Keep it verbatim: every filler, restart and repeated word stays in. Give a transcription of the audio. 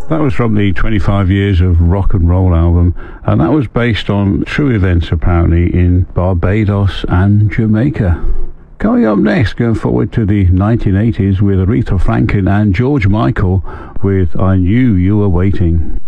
That was from the twenty-five Years of Rock and Roll album, and that was based on true events apparently in Barbados and Jamaica. Coming up next, going forward to the nineteen eighties with Aretha Franklin and George Michael with I Knew You Were Waiting.